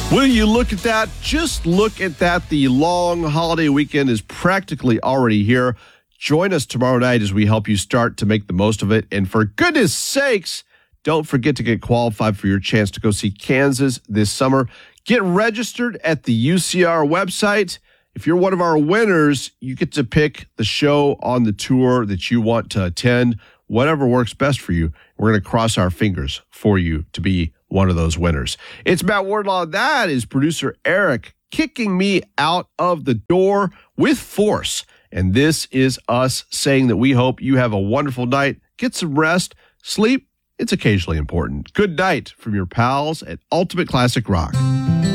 Will you look at that? Just look at that. The long holiday weekend is practically already here. Join us tomorrow night as we help you start to make the most of it. And for goodness sakes, don't forget to get qualified for your chance to go see Kansas this summer. Get registered at the UCR website. If you're one of our winners, you get to pick the show on the tour that you want to attend, whatever works best for you. We're going to cross our fingers for you to be one of those winners. It's Matt Wardlaw. That is producer Eric kicking me out of the door with force. And this is us saying that we hope you have a wonderful night. Get some rest. Sleep, it's occasionally important. Good night from your pals at Ultimate Classic Rock.